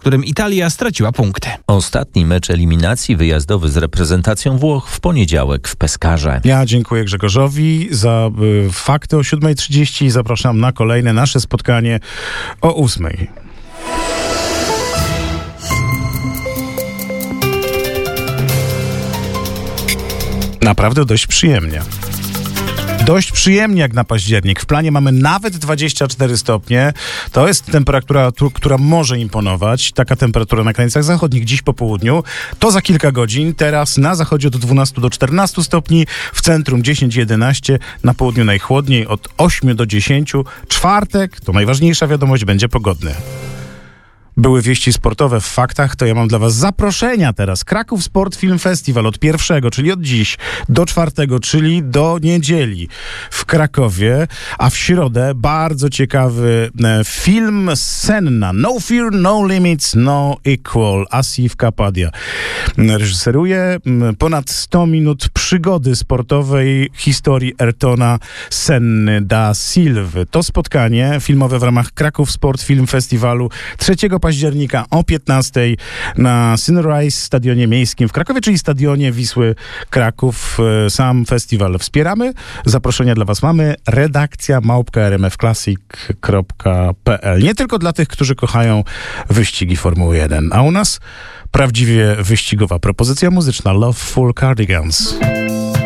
którym Italia straciła punkty. Ostatni mecz eliminacji wyjazdowy z reprezentacją Włoch w poniedziałek w Pescarze. Ja dziękuję Grzegorzowi za fakty o 7:30 i zapraszam na kolejne nasze spotkanie o 8:00. Naprawdę dość przyjemnie. Dość przyjemnie jak na październik. W planie mamy nawet 24 stopnie. To jest temperatura, która może imponować. Taka temperatura na krańcach zachodnich dziś po południu. To za kilka godzin. Teraz na zachodzie od 12 do 14 stopni. W centrum 10-11. Na południu najchłodniej od 8 do 10. Czwartek, to najważniejsza wiadomość, będzie pogodny. Były wieści sportowe w faktach, to ja mam dla was zaproszenia teraz. Kraków Sport Film Festival od 1, czyli od dziś, do 4, czyli do niedzieli w Krakowie, a w środę bardzo ciekawy film Senna. No Fear, No Limits, No Equal. Asif Kapadia reżyseruje ponad 100 minut przygody sportowej historii Ayrtona Senny da Silva. To spotkanie filmowe w ramach Kraków Sport Film Festiwalu 3 października o 15 na Sunrise Stadionie Miejskim w Krakowie, czyli Stadionie Wisły Kraków. Sam festiwal wspieramy. Zaproszenia dla was mamy. Redakcja @rmfclassic.pl. Nie tylko dla tych, którzy kochają wyścigi Formuły 1, a u nas prawdziwie wyścigowa propozycja muzyczna Loveful Cardigans.